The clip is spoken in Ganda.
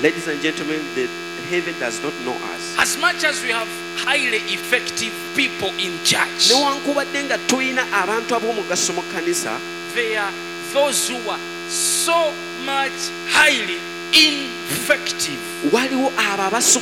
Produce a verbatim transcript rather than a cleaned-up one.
Ladies and gentlemen, the heaven does not know us. As much as we have highly effective people in church, Newankubadde nga tulina abantu ab'omugaso mu kkanisa, there are those who are so much highly ineffective. waliwo abo